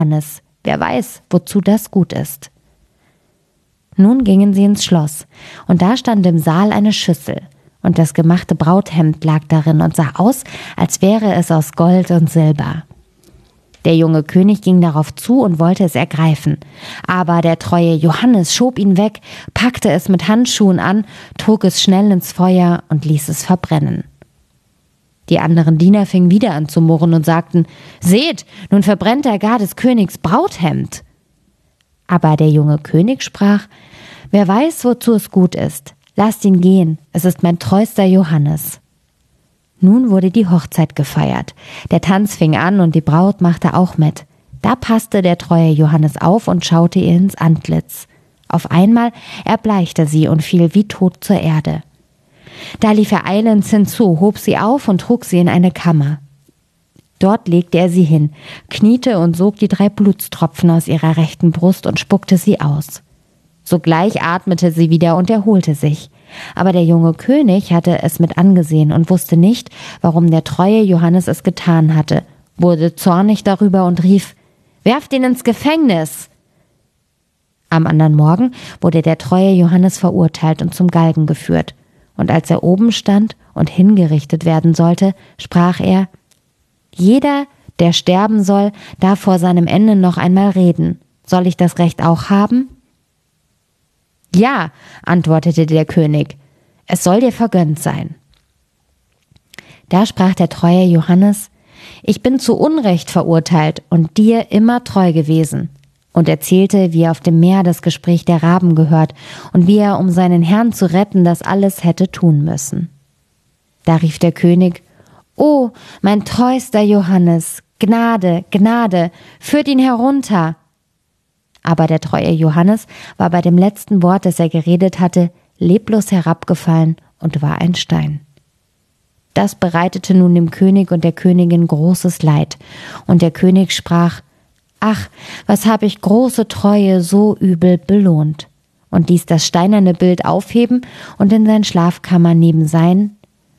Johannes. Wer weiß, wozu das gut ist. Nun gingen sie ins Schloss, und da stand im Saal eine Schüssel, und das gemachte Brauthemd lag darin und sah aus, als wäre es aus Gold und Silber. Der junge König ging darauf zu und wollte es ergreifen, aber der treue Johannes schob ihn weg, packte es mit Handschuhen an, trug es schnell ins Feuer und ließ es verbrennen. Die anderen Diener fingen wieder an zu murren und sagten: »Seht, nun verbrennt er gar des Königs Brauthemd.« Aber der junge König sprach: »Wer weiß, wozu es gut ist. Lasst ihn gehen, es ist mein treuster Johannes.« Nun wurde die Hochzeit gefeiert. Der Tanz fing an und die Braut machte auch mit. Da passte der treue Johannes auf und schaute ihr ins Antlitz. Auf einmal erbleichte sie und fiel wie tot zur Erde. Da lief er eilends hinzu, hob sie auf und trug sie in eine Kammer. Dort legte er sie hin, kniete und sog die 3 Blutstropfen aus ihrer rechten Brust und spuckte sie aus. Sogleich atmete sie wieder und erholte sich. Aber der junge König hatte es mit angesehen und wusste nicht, warum der treue Johannes es getan hatte, wurde zornig darüber und rief: »Werft ihn ins Gefängnis!« Am anderen Morgen wurde der treue Johannes verurteilt und zum Galgen geführt. Und als er oben stand und hingerichtet werden sollte, sprach er: »Jeder, der sterben soll, darf vor seinem Ende noch einmal reden. Soll ich das Recht auch haben?« »Ja«, antwortete der König, »es soll dir vergönnt sein.« Da sprach der treue Johannes: »Ich bin zu Unrecht verurteilt und dir immer treu gewesen.« Und erzählte, wie er auf dem Meer das Gespräch der Raben gehört und wie er, um seinen Herrn zu retten, das alles hätte tun müssen. Da rief der König: »O, mein treuster Johannes, Gnade, Gnade, führt ihn herunter!« Aber der treue Johannes war bei dem letzten Wort, das er geredet hatte, leblos herabgefallen und war ein Stein. Das bereitete nun dem König und der Königin großes Leid, und der König sprach: »Ach, was habe ich große Treue so übel belohnt«, und ließ das steinerne Bild aufheben und in seine Schlafkammer neben sein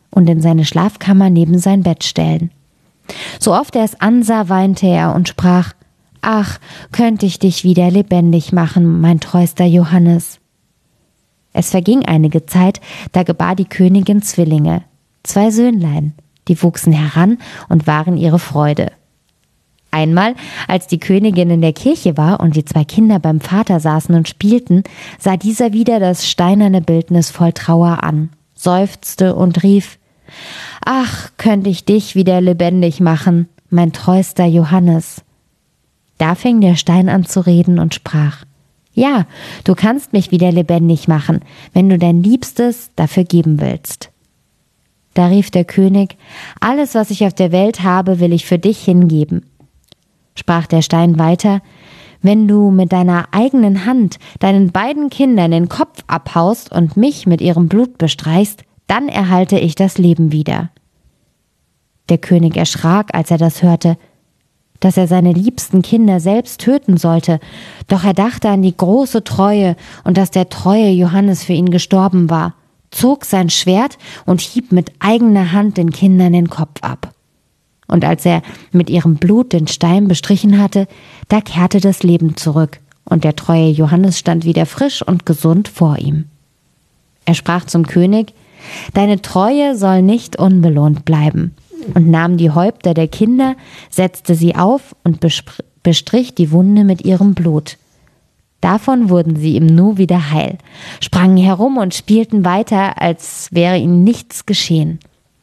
Bett stellen. So oft er es ansah, weinte er und sprach: »Ach, könnte ich dich wieder lebendig machen, mein treuster Johannes.« Es verging einige Zeit, da gebar die Königin Zwillinge, 2 Söhnlein, die wuchsen heran und waren ihre Freude. Einmal, als die Königin in der Kirche war und die 2 Kinder beim Vater saßen und spielten, sah dieser wieder das steinerne Bildnis voll Trauer an, seufzte und rief: »Ach, könnte ich dich wieder lebendig machen, mein treuster Johannes.« Da fing der Stein an zu reden und sprach: »Ja, du kannst mich wieder lebendig machen, wenn du dein Liebstes dafür geben willst.« Da rief der König: »Alles, was ich auf der Welt habe, will ich für dich hingeben.« Sprach der Stein weiter: »Wenn du mit deiner eigenen Hand deinen beiden Kindern den Kopf abhaust und mich mit ihrem Blut bestreichst, dann erhalte ich das Leben wieder.« Der König erschrak, als er das hörte, dass er seine liebsten Kinder selbst töten sollte, doch er dachte an die große Treue und dass der treue Johannes für ihn gestorben war, zog sein Schwert und hieb mit eigener Hand den Kindern den Kopf ab. Und als er mit ihrem Blut den Stein bestrichen hatte, da kehrte das Leben zurück, und der treue Johannes stand wieder frisch und gesund vor ihm. Er sprach zum König: »Deine Treue soll nicht unbelohnt bleiben«, und nahm die Häupter der Kinder, setzte sie auf und bestrich die Wunde mit ihrem Blut. Davon wurden sie ihm nur wieder heil, sprangen herum und spielten weiter, als wäre ihnen nichts geschehen.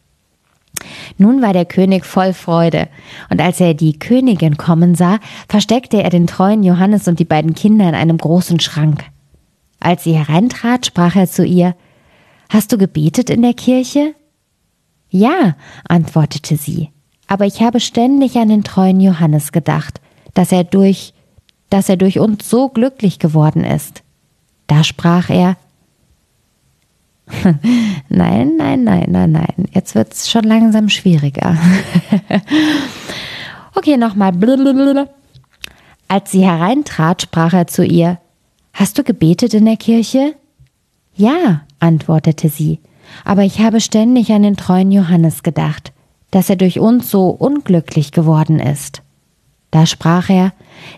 Nun war der König voll Freude, und als er die Königin kommen sah, versteckte er den treuen Johannes und die beiden Kinder in einem großen Schrank. Als sie hereintrat, sprach er zu ihr: »Hast du gebetet in der Kirche?« »Ja«, antwortete sie, »aber ich habe ständig an den treuen Johannes gedacht, dass er durch uns so glücklich geworden ist.« Da sprach er: Nein, jetzt wird's schon langsam schwieriger. Okay, nochmal. Als sie hereintrat, sprach er zu ihr: »Hast du gebetet in der Kirche?« »Ja«, antwortete sie, »aber ich habe ständig an den treuen Johannes gedacht, dass er durch uns so unglücklich geworden ist.« Da sprach er: